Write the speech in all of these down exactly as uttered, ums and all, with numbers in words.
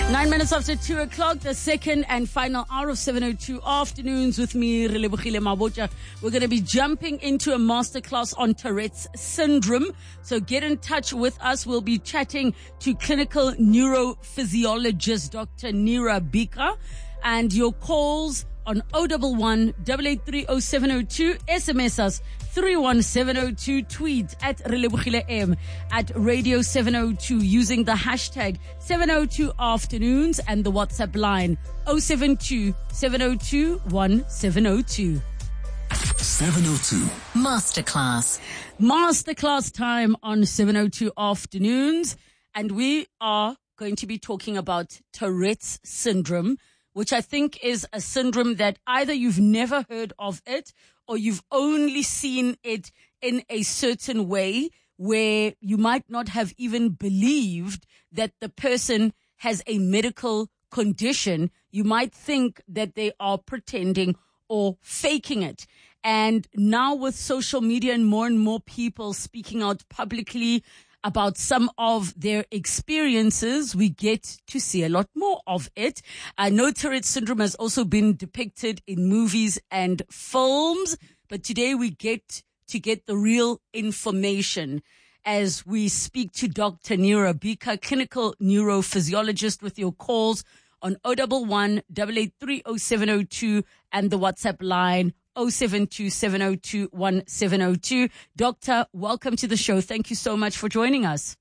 Nine minutes after two o'clock, the second and final hour of seven oh two afternoons with me, Relebogile Mabotja. We're going to be jumping into a masterclass on Tourette's syndrome. So get in touch with us. We'll be chatting to clinical neurophysiologist, Doctor Neera Bika, and your calls on oh one one, eight eight three oh seven oh two, S M S us three one seven oh two, tweet at Relebogile M, at Radio seven oh two using the hashtag seven oh two afternoons and the WhatsApp line oh seven two, seven oh two, one seven oh two. seven oh two. Masterclass. Masterclass time on seven oh two afternoons. And we are going to be talking about Tourette's syndrome, which I think is a syndrome that either you've never heard of it or you've only seen it in a certain way where you might not have even believed that the person has a medical condition. You might think that they are pretending or faking it. And now with social media and more and more people speaking out publicly about some of their experiences, we get to see a lot more of it. I know Tourette's syndrome has also been depicted in movies and films, but today we get to get the real information as we speak to Doctor Neera Bika, clinical neurophysiologist, with your calls on oh one one, eight eight three oh seven oh two and the WhatsApp line oh seven two, seven oh two, one seven oh two. Doctor, welcome to the show. Thank you so much for joining us.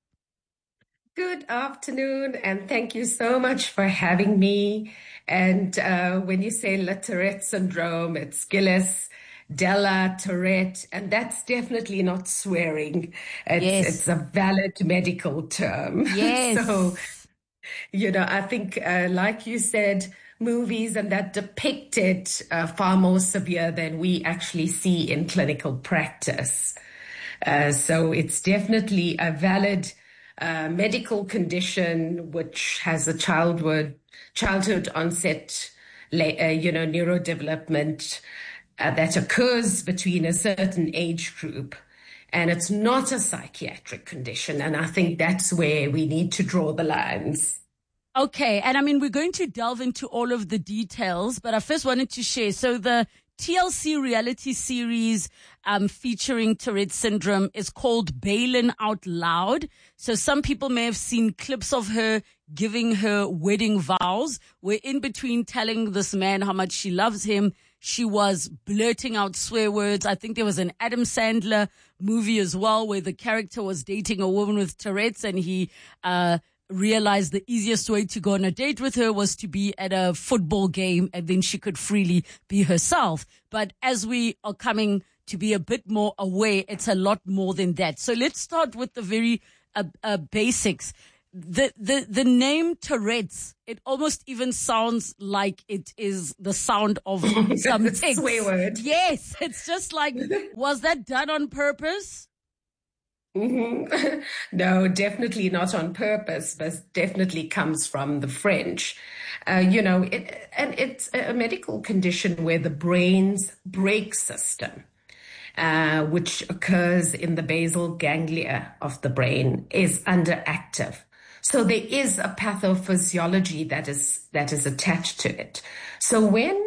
Good afternoon, and thank you so much for having me. And uh, when you say Le Tourette syndrome, it's Gilles de la Tourette, and that's definitely not swearing. It's, yes. It's a valid medical term. Yes. So, you know, I think, uh, like you said, movies and that depict it uh, far more severe than we actually see in clinical practice. Uh, so it's definitely a valid uh, medical condition which has a childhood childhood onset, uh, you know, neurodevelopment uh, that occurs between a certain age group. And it's not a psychiatric condition. And I think that's where we need to draw the lines. Okay. And I mean, we're going to delve into all of the details, but I first wanted to share. So the T L C reality series um featuring Tourette's syndrome is called Bailing Out Loud. So some people may have seen clips of her giving her wedding vows, where in between telling this man how much she loves him, she was blurting out swear words. I think there was an Adam Sandler movie as well where the character was dating a woman with Tourette's, and he uh realized the easiest way to go on a date with her was to be at a football game, and then she could freely be herself. But as we are coming to be a bit more aware, it's a lot more than that. So let's start with the very uh, uh, basics. The, the, the name Tourette's, it almost even sounds like it is the sound of some text. Swear word. Yes. It's just like, was that done on purpose? Mm-hmm. No, definitely not on purpose, but definitely comes from the French. Uh, you know, it, and it's a medical condition where the brain's brake system, uh, which occurs in the basal ganglia of the brain, is underactive. So there is a pathophysiology that is that is attached to it. So when